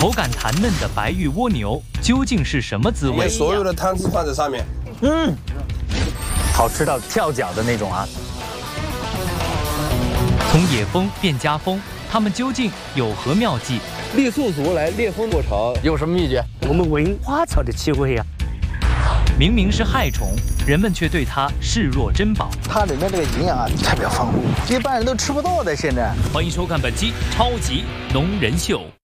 口感弹嫩的白玉蜗牛究竟是什么滋味？ 所有的汤汁放在上面， 好吃到跳脚的那种啊！ 从野蜂变家蜂，他们究竟有何妙计？ 栗素族来猎蜂过巢有什么秘诀？ 我们闻花草的气味呀。 明明是害虫，人们却对它视若珍宝。 它里面这个营养啊特别丰富，一般人都吃不到的。现在， 欢迎收看本期《超级农人秀》。